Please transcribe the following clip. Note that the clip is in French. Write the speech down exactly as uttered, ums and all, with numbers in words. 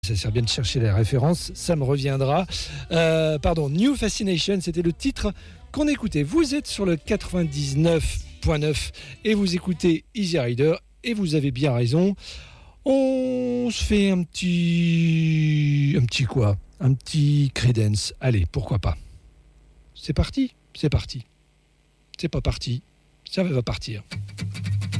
Ça sert bien de chercher les références, ça me reviendra. Euh, pardon, New Fascination, c'était le titre qu'on écoutait. Vous êtes sur le quatre-vingt-dix-neuf point neuf et vous écoutez Easy Rider et vous avez bien raison. On se fait un petit... Un petit quoi ? Un petit Creedence. Allez, pourquoi pas ? C'est parti ? C'est parti. C'est pas parti. Ça va partir.